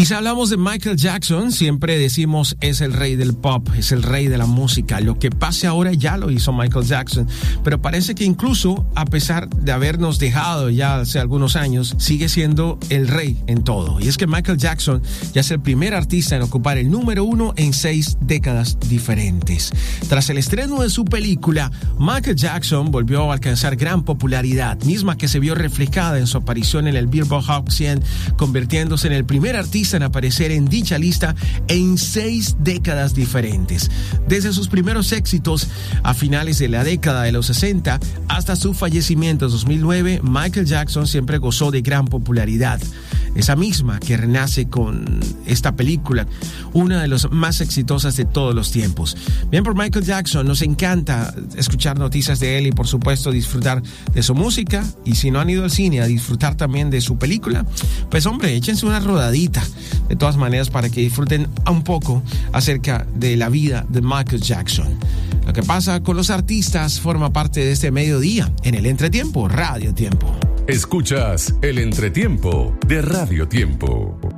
Y si hablamos de Michael Jackson, siempre decimos es el rey del pop, es el rey de la música. Lo que pase ahora ya lo hizo Michael Jackson, pero parece que incluso a pesar de habernos dejado ya hace algunos años, sigue siendo el rey en todo. Y es que Michael Jackson ya es el primer artista en ocupar el número 1 en 6 décadas diferentes. Tras el estreno de su película, Michael Jackson volvió a alcanzar gran popularidad, misma que se vio reflejada en su aparición en el Billboard Hot 100, convirtiéndose en el primer artista en aparecer en dicha lista en 6 décadas diferentes. Desde sus primeros éxitos a finales de la década de los 60 hasta su fallecimiento en 2009, Michael Jackson siempre gozó de gran popularidad. Esa misma que renace con esta película, una de las más exitosas de todos los tiempos. Bien por Michael Jackson, nos encanta escuchar noticias de él y por supuesto disfrutar de su música, y si no han ido al cine a disfrutar también de su película, pues hombre, échense una rodadita de todas maneras para que disfruten un poco acerca de la vida de Michael Jackson. Lo que pasa con los artistas forma parte de este mediodía en el Entretiempo, Radio Tiempo. Escuchas el Entretiempo de Radio Tiempo.